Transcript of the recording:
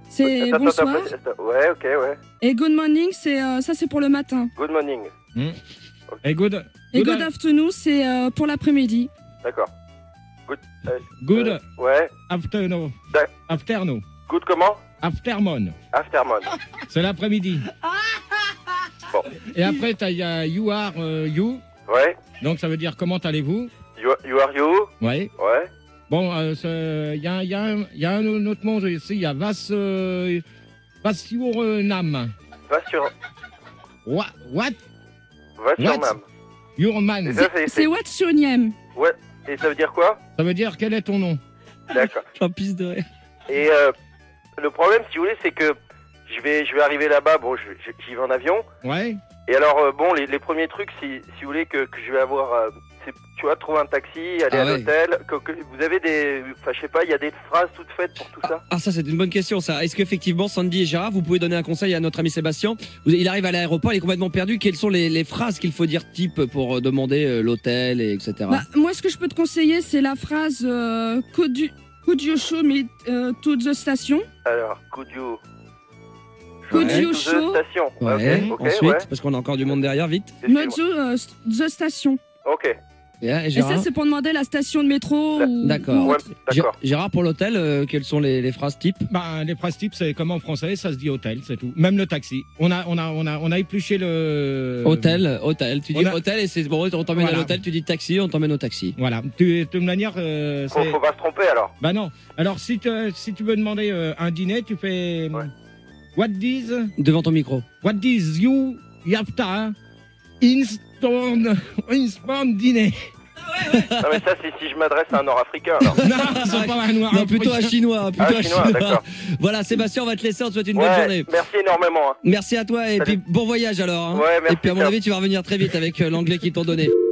c'est bonsoir. Ouais, ok, ouais. Et good morning, c'est ça c'est pour le matin. Good morning. Et good Afternoon, c'est pour l'après-midi. D'accord. Good ouais. afternoon. Afternoon. Good comment? Afternoon. Afternoon. C'est l'après-midi. Bon. Et après, il y a you are you. Ouais. Donc ça veut dire comment allez-vous? You are you? Ouais. Ouais. Bon, il y a un autre mot ici, il y a vas your nam. Va sur... What? Va sur nam. Your man. C'est what's your name? Ouais. Et ça veut dire quoi? Ça veut dire quel est ton nom? D'accord. J'en pisse de rire. Et le problème, si vous voulez, c'est que je vais arriver là-bas, bon, j'y vais en avion. Ouais. Et alors, bon, les premiers trucs, si vous voulez, que je vais avoir, c'est, tu vois, trouver un taxi, aller à l'hôtel. Vous avez des... Enfin, je sais pas, il y a des phrases toutes faites pour tout ça? Ah, ça, c'est une bonne question, ça. Est-ce qu'effectivement, Sandy et Gérard, vous pouvez donner un conseil à notre ami Sébastien? Il arrive à l'aéroport, il est complètement perdu. Quelles sont les phrases qu'il faut dire type pour demander l'hôtel, etc. Bah, moi, ce que je peux te conseiller, c'est la phrase could you show me to the station? Alors, could you show station. Ouais. Ok, Ensuite, ouais. parce qu'on a encore du monde derrière, vite. Not the station. Ok. Et Et Gérard? ça, c'est pour demander la station de métro. D'accord. Ouais, d'accord. Gérard, pour l'hôtel, quelles sont les phrases types? Ben, les phrases types, c'est comme en français, ça se dit hôtel, c'est tout. Même le taxi. On a épluché le... Hôtel. Tu dis On a- hôtel et c'est bon, on t'emmène à Voilà. l'hôtel, tu dis taxi, on t'emmène au taxi. Voilà. De toute manière, c'est... Faut pas se tromper, alors. Bah non. Alors, si tu veux demander un dîner, tu fais... Ouais. What is Devant ton micro. you yafta instant dîner? Non, mais ça, c'est si je m'adresse à un Nord-Africain, alors. Non, c'est pas un noir. Non, plutôt un chinois. Plutôt un chinois, d'accord. Voilà, Sébastien, on va te laisser, on te souhaite une bonne Ouais, journée. merci énormément. Hein. Merci à toi et Salut. puis bon voyage alors. Hein. Ouais, merci, et puis à mon ciao. avis, tu vas revenir très vite avec l'anglais qu'ils t'ont donné.